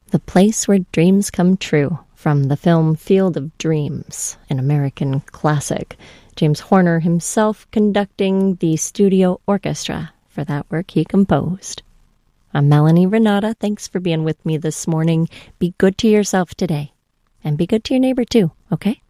The Place Where Dreams Come True, from the film Field of Dreams, an American classic. James Horner himself conducting the studio orchestra for that work he composed. I'm Melanie Renata. Thanks for being with me this morning. Be good to yourself today, and be good to your neighbor too, okay?